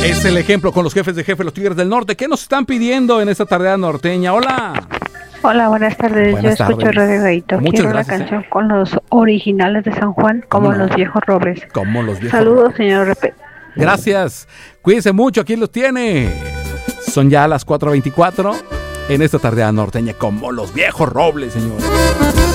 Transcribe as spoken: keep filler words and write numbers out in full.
Es el ejemplo con los jefes de jefe, los Tigres del Norte. ¿Qué nos están pidiendo en esta tarea norteña? Hola. Hola, buenas tardes. Buenas Yo escucho tardes. Radio Gallito. Muchas Quiero gracias, la canción con los originales de San Juan, como ¿Cómo no? los viejos robles. Como los viejos. Saludos, señor Repe. Gracias. Cuídense mucho. ¿Quién los tiene? Son ya las cuatro veinticuatro en esta tarea norteña, como los viejos robles, señores.